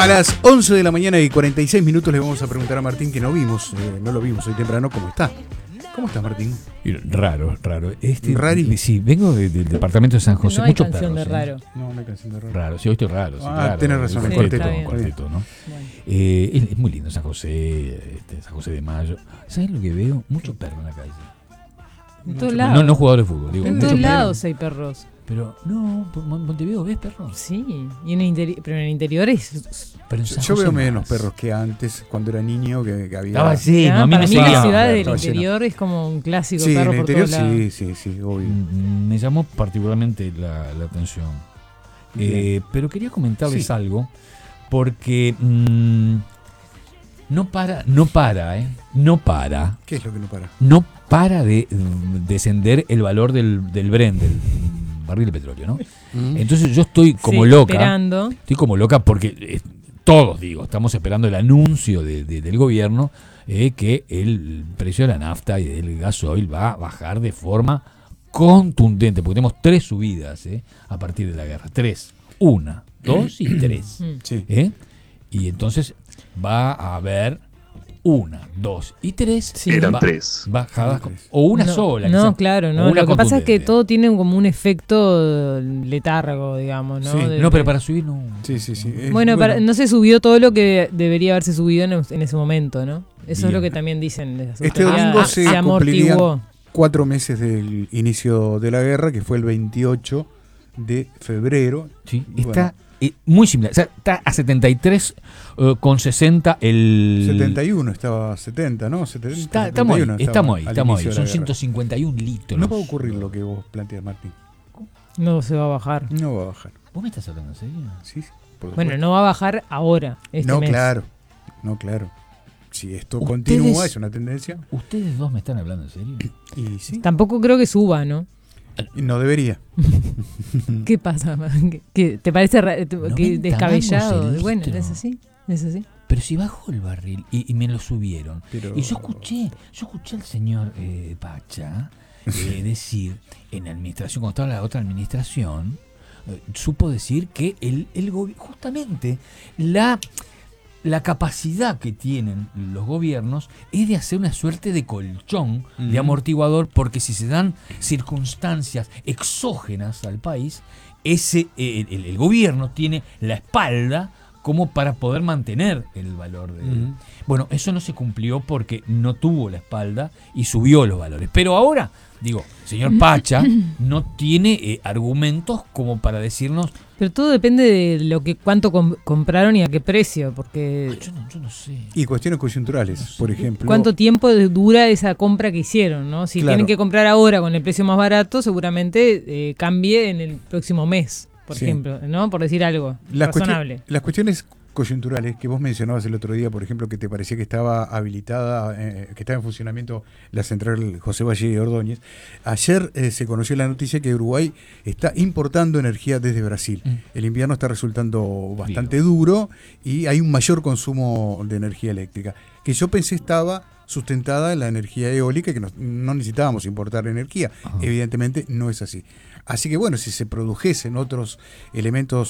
A las 11 de la mañana y 46 minutos le vamos a preguntar a Martín, que no lo vimos hoy temprano, ¿cómo está? ¿Cómo estás, Martín? Raro. ¿Rari? Sí, vengo del departamento de San José. No hay Muchos canción perros. de raro. No hay canción de raro. Raro, sí, hoy estoy raro. Sí, claro. Tenés razón, el sí, cuarteto, está bien. cuarteto, ¿no? Bueno. Es muy lindo San José, San José de Mayo. ¿Sabes lo que veo? Muchos perros en la calle. En todos lados. No jugadores de fútbol, digo. En muchos todos perros. lados hay perros. Pero no, por Montevideo ves perros. Sí, y pero en el interior es... Pero en San Yo José veo más. menos perros que antes, cuando era niño, que había... Estaba lleno, a mí para me mí seguía. la ciudad del Estaba lleno. interior es como un clásico Sí, perro en el por interior todos lados. sí, obvio. Me llamó particularmente la atención. Bien. Pero quería comentarles Sí. algo, porque no para. ¿Qué es lo que no para? No para de descender el valor del Brent, del barril de petróleo, ¿no? Entonces yo estoy como Sí, loca. esperando. Estoy como loca porque todos, estamos esperando el anuncio del gobierno que el precio de la nafta y del gasoil va a bajar de forma contundente, porque tenemos 3 subidas a partir de la guerra. 3. 1, 2 y 3. Sí. Y entonces va a haber 1, 2 y 3. Sí. Eran 3. Bajadas, Eran 3. o una No, sola. No, quizás, claro, o no. una Lo que pasa es que contundente. todo tiene como un efecto letargo, digamos, ¿no? Sí. No, pero para subir no. Sí. Bueno, no se subió todo lo que debería haberse subido en ese momento, ¿no? Eso es lo que también dicen las Este autoridades. domingo se amortiguó. cumplirían 4 meses del inicio de la guerra, que fue el 28 de febrero. Sí, Y está muy similar. O sea, está a 73,60 el. 71 estaba 70, ¿no? 70, Estamos 71 ahí. estaba al Son inicio de la guerra. 151 litros. No va a ocurrir lo que vos planteas, Martín. No se va a bajar. No va a bajar. ¿Vos me estás hablando en serio? Sí, por Bueno, supuesto. no va a bajar ahora, este mes. No, claro. Si esto Ustedes- continúa, es una tendencia. ¿Ustedes dos me están hablando en serio? Y sí, Tampoco creo que suba, ¿no? y no debería. ¿Qué pasa? ¿Qué, ¿Te parece No que mentamos descabellado? el Bueno, litro. es así. Pero si bajó el barril y me lo subieron. Pero- Y yo escuché al señor Pacha decir en la administración, cuando estaba la otra administración, supo decir que justamente la capacidad que tienen los gobiernos es de hacer una suerte de colchón, de amortiguador, porque si se dan circunstancias exógenas al país, el gobierno tiene la espalda como para poder mantener el valor de... Bueno, eso no se cumplió porque no tuvo la espalda y subió los valores. Pero ahora, señor Pacha no tiene argumentos como para decirnos... Pero todo depende de cuánto compraron y a qué precio, porque Yo no sé. Y cuestiones coyunturales, por ejemplo. cuánto tiempo dura esa compra que hicieron, ¿no? Si Claro. tienen que comprar ahora con el precio más barato, seguramente cambie en el próximo mes, por Sí. ejemplo, ¿no? Por decir algo razonable. Las cuestiones coyunturales que vos mencionabas el otro día, por ejemplo, que te parecía que estaba habilitada, que estaba en funcionamiento la central José Valle de Ordóñez. Ayer se conoció la noticia que Uruguay está importando energía desde Brasil. El invierno está resultando bastante duro y hay un mayor consumo de energía eléctrica, que yo pensé estaba sustentada en la energía eólica, que no necesitábamos importar energía. Evidentemente no es así. Así que bueno, si se produjesen otros elementos